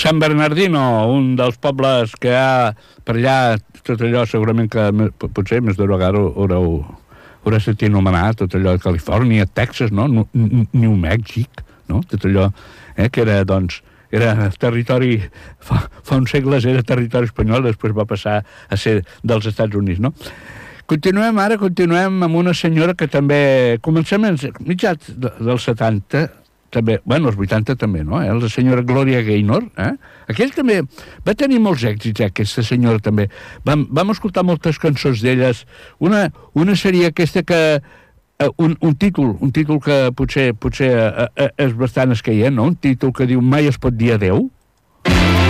San Bernardino, un dels pobles que hi ha per allà, tot allò segurament que potser més d'una vegada haurà sentit anomenar, tot allò de Califòrnia, Texas, no? New Mèxic, no? Tot allò que era, doncs, era territori, fa uns segles era territori espanyol, després va passar a ser dels Estats Units, no? Continuem amb una senyora que també, comencem a mitjans dels 70, també, bueno, els 80 també, no? La senyora Gloria Gaynor, aquell també va tenir molts èxits, aquesta senyora també. Vam escoltar moltes cançons d'elles. Una seria aquesta que, un títol que potser és bastant escaient, no? Un títol que diu Mai es pot dir adeu.